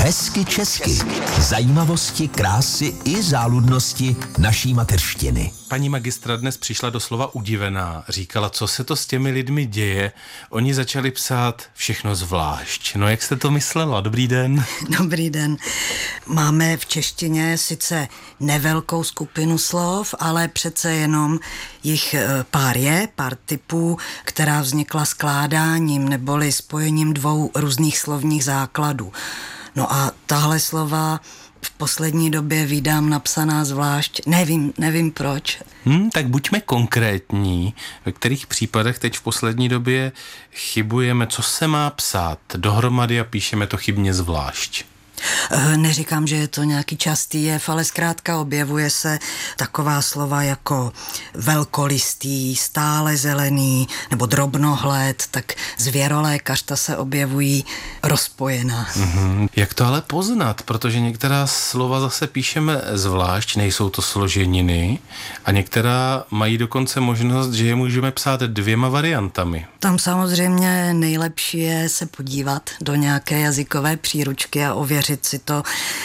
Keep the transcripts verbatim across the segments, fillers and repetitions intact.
Hezky česky. Zajímavosti, krásy i záludnosti naší mateřštiny. Paní magistra dnes přišla doslova udivená. Říkala, co se to s těmi lidmi děje. Oni začali psát všechno zvlášť. No jak jste to myslela? Dobrý den. Dobrý den. Máme v češtině sice nevelkou skupinu slov, ale přece jenom jich pár je, pár typů, která vznikla skládáním neboli spojením dvou různých slovních základů. No a tahle slova v poslední době vídám napsaná zvlášť. Nevím, nevím proč. Hmm, tak buďme konkrétní. Ve kterých případech teď v poslední době chybujeme, co se má psát dohromady a píšeme to chybně zvlášť? Neříkám, že je to nějaký častý jev, ale zkrátka objevuje se taková slova jako velkolistý, stále zelený nebo drobnohled, tak zvěrolékař, ta se objevují rozpojená. Mm-hmm. Jak to ale poznat? Protože některá slova zase píšeme zvlášť, nejsou to složeniny a některá mají dokonce možnost, že je můžeme psát dvěma variantami. Tam samozřejmě nejlepší je se podívat do nějaké jazykové příručky a ověřit si to.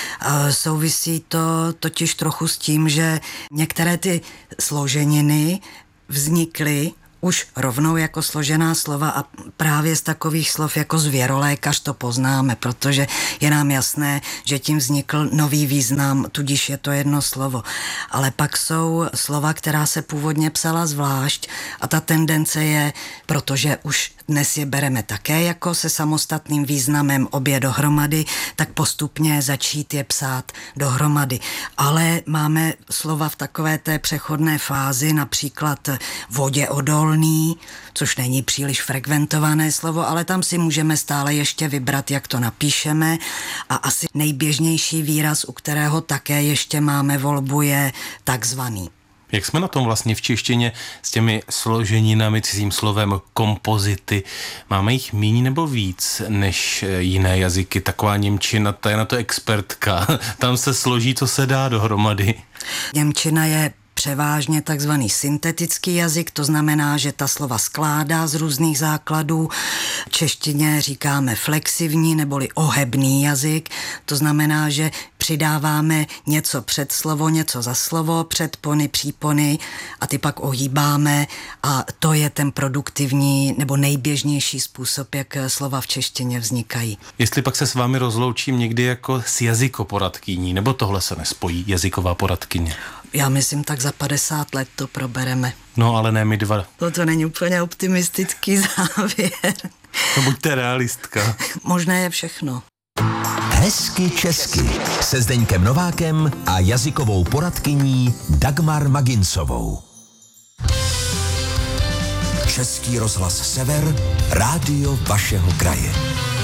Souvisí to totiž trochu s tím, že některé ty složeniny vznikly už rovnou jako složená slova a právě z takových slov jako zvěrolékař to poznáme, protože je nám jasné, že tím vznikl nový význam, tudíž je to jedno slovo. Ale pak jsou slova, která se původně psala zvlášť a ta tendence je, protože už dnes je bereme také jako se samostatným významem obě dohromady, tak postupně začít je psát dohromady. Ale máme slova v takové té přechodné fázi, například voděodolný, což není příliš frekventované slovo, ale tam si můžeme stále ještě vybrat, jak to napíšeme. A asi nejběžnější výraz, u kterého také ještě máme volbu, je takzvaný. Jak jsme na tom vlastně v češtině s těmi složeninami, cizím slovem kompozity? Máme jich míň nebo víc než jiné jazyky? Taková němčina, ta je na to expertka. Tam se složí, co se dá dohromady. Němčina je převážně takzvaný syntetický jazyk, to znamená, že ta slova skládá z různých základů. V češtině říkáme flexivní neboli ohebný jazyk, to znamená, že přidáváme něco před slovo, něco za slovo, předpony, přípony a ty pak ohýbáme a to je ten produktivní nebo nejběžnější způsob, jak slova v češtině vznikají. Jestli pak se s vámi rozloučím někdy jako s jazykoporadkyní, nebo tohle se nespojí, jazyková poradkyně? Já myslím, tak za padesát let to probereme. No, ale ne my dva. To, to není úplně optimistický závěr. No, buďte realistka. Možné je všechno. Hezky česky se Zdeňkem Novákem a jazykovou poradkyní Dagmar Maginsovou. Český rozhlas Sever, rádio vašeho kraje.